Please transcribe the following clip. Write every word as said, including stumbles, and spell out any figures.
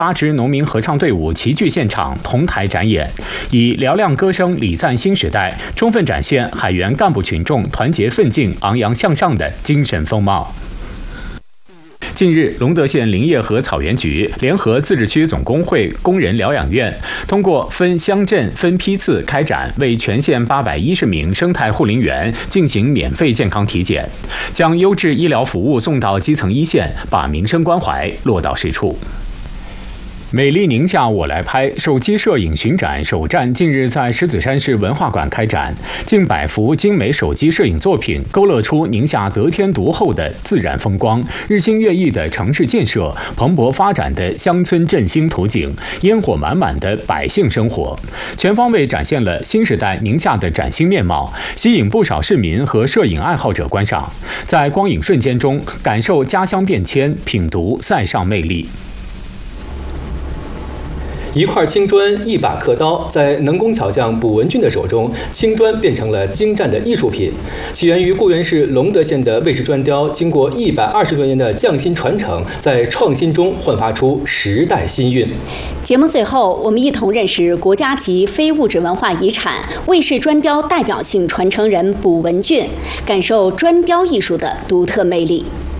八支农民合唱队伍齐聚现场，同台展演，以嘹亮歌声礼赞新时代，充分展现海员干部群众团结奋进、昂扬向上的精神风貌。近日，隆德县林业和草原局联合自治区总工会工人疗养院，通过分乡镇、分批次开展，为全县八百一十名生态护林员进行免费健康体检，将优质医疗服务送到基层一线，把民生关怀落到实处。美丽宁夏我来拍手机摄影巡展首站近日在狮子山市文化馆开展，近百幅精美手机摄影作品勾勒出宁夏得天独厚的自然风光、日新月异的城市建设、蓬勃发展的乡村振兴图景、烟火满满的百姓生活，全方位展现了新时代宁夏的崭新面貌，吸引不少市民和摄影爱好者观赏，在光影瞬间中感受家乡变迁，品读塞上魅力。 一块青砖，一把刻刀，在能工巧匠卜文俊的手中，青砖变成了精湛的艺术品。起源于固原市隆德县的魏氏砖雕，经过一百二十多年的匠心传承，在创新中焕发出时代新韵。 节目最后，我们一同认识国家级非物质文化遗产魏氏砖雕代表性传承人卜文俊，感受砖雕艺术的独特魅力。